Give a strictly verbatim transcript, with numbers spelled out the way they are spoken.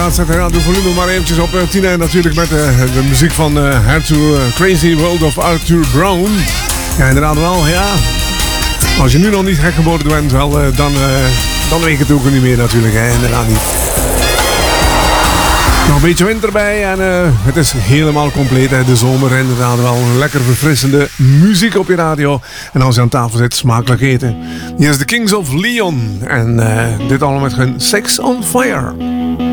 inderdaad, zet de volume maar eventjes op uh, tien en natuurlijk met uh, de muziek van uh, Arthur, uh, Crazy World of Arthur Brown. Ja, inderdaad wel, ja. Als je nu nog niet gek geworden bent, wel, uh, dan, uh, dan weet je het ook niet meer natuurlijk, hè. Inderdaad niet. Nog een beetje winter bij en uh, het is helemaal compleet, hè. De zomer, inderdaad wel lekker verfrissende muziek op je radio. En als je aan tafel zit, smakelijk eten. Hier is de Kings of Leon en uh, dit allemaal met hun Sex on Fire.